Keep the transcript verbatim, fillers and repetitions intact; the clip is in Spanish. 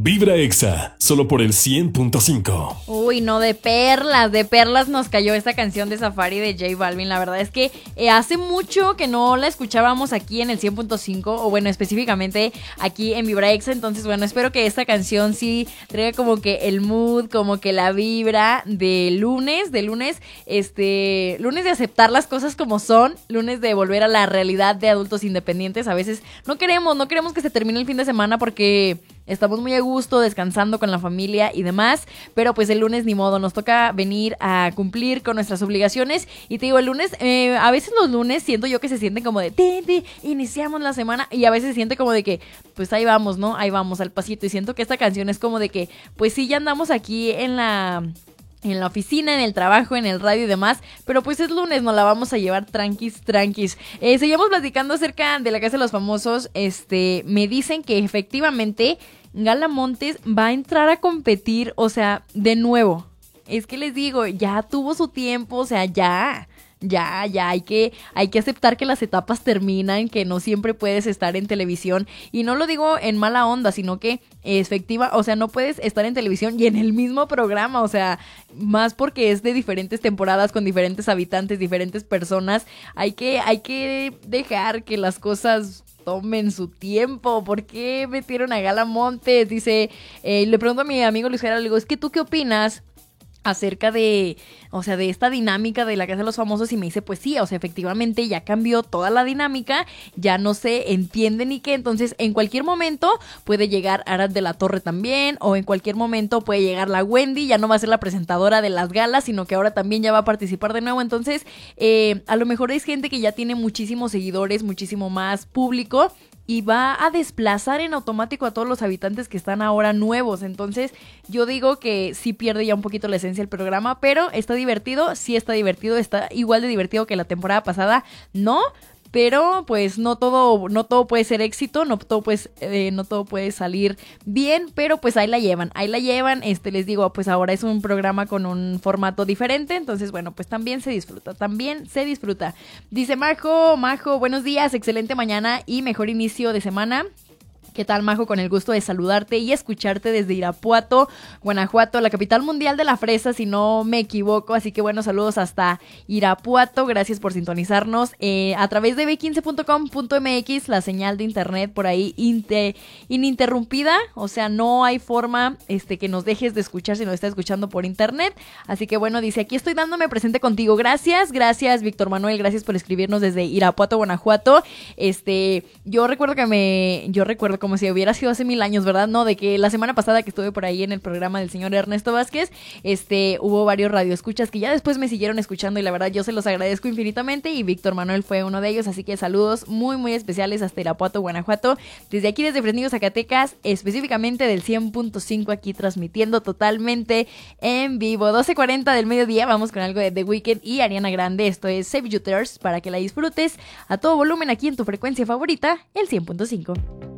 Vibra Exa, solo por el cien punto cinco. Uy, no, de perlas, de perlas nos cayó esta canción de Safari de J Balvin. La verdad es que eh, hace mucho que no la escuchábamos aquí en el cien punto cinco, o bueno, específicamente aquí en Vibra Exa. Entonces, bueno, espero que esta canción sí traiga como que el mood, como que la vibra de lunes, de lunes, este, lunes de aceptar las cosas como son, lunes de volver a la realidad de adultos independientes. A veces no queremos, no queremos que se termine el fin de semana porque estamos muy a gusto, descansando con la familia y demás, pero pues el lunes ni modo, nos toca venir a cumplir con nuestras obligaciones. Y te digo, el lunes, eh, a veces los lunes siento yo que se sienten como de, ti, ti, iniciamos la semana, y a veces se siente como de que, pues ahí vamos, ¿no? Ahí vamos al pasito, y siento que esta canción es como de que, pues sí, ya andamos aquí en la... en la oficina, en el trabajo, en el radio y demás, pero pues es lunes, nos la vamos a llevar tranquis, tranquis. Eh, seguimos platicando acerca de la Casa de los Famosos. Este, me dicen que efectivamente Gala Montes va a entrar a competir, o sea, de nuevo. Es que les digo, ya tuvo su tiempo, o sea, ya... Ya, ya, hay que, hay que aceptar que las etapas terminan, que no siempre puedes estar en televisión. Y no lo digo en mala onda, sino que efectiva, o sea, no puedes estar en televisión y en el mismo programa, o sea, más porque es de diferentes temporadas con diferentes habitantes, diferentes personas. Hay que, hay que dejar que las cosas tomen su tiempo. ¿Por qué metieron a Gala Montes? Dice, eh, le pregunto a mi amigo Luis Gerardo, le digo, es que ¿tú qué opinas acerca de, o sea, de esta dinámica de la Casa de los Famosos? Y me dice, pues sí, o sea, efectivamente ya cambió toda la dinámica, ya no se entiende ni qué, entonces en cualquier momento puede llegar Arad de la Torre también, o en cualquier momento puede llegar la Wendy, ya no va a ser la presentadora de las galas, sino que ahora también ya va a participar de nuevo. Entonces, eh, a lo mejor es gente que ya tiene muchísimos seguidores, muchísimo más público, y va a desplazar en automático a todos los habitantes que están ahora nuevos. Entonces yo digo que sí pierde ya un poquito la esencia del programa, pero está divertido, sí está divertido, está igual de divertido que la temporada pasada, ¿no? Pero pues no todo, no todo puede ser éxito, no todo, pues, eh, no todo puede salir bien, pero pues ahí la llevan, ahí la llevan, este les digo, pues ahora es un programa con un formato diferente, entonces bueno, pues también se disfruta, también se disfruta. Dice Majo, Majo, buenos días, excelente mañana y mejor inicio de semana. ¿Qué tal, Majo? Con el gusto de saludarte y escucharte desde Irapuato, Guanajuato, la capital mundial de la fresa, si no me equivoco. Así que bueno, saludos hasta Irapuato. Gracias por sintonizarnos eh, a través de b quince punto com punto m x, la señal de internet por ahí inte, ininterrumpida. O sea, no hay forma este, que nos dejes de escuchar si nos estás escuchando por internet. Así que bueno, dice, aquí estoy dándome presente contigo. Gracias, gracias, Víctor Manuel. Gracias por escribirnos desde Irapuato, Guanajuato. Este, yo recuerdo que me... Yo recuerdo como si hubiera sido hace mil años, ¿verdad? No, de que la semana pasada que estuve por ahí en el programa del señor Ernesto Vázquez, este, hubo varios radioescuchas que ya después me siguieron escuchando y la verdad yo se los agradezco infinitamente y Víctor Manuel fue uno de ellos, así que saludos muy muy especiales hasta Irapuato, Guanajuato, desde aquí desde Fresnillo, Zacatecas, específicamente del cien punto cinco, aquí transmitiendo totalmente en vivo. Doce cuarenta del mediodía, vamos con algo de The Weeknd y Ariana Grande. Esto es Save You Tears para que la disfrutes a todo volumen aquí en tu frecuencia favorita, el cien punto cinco.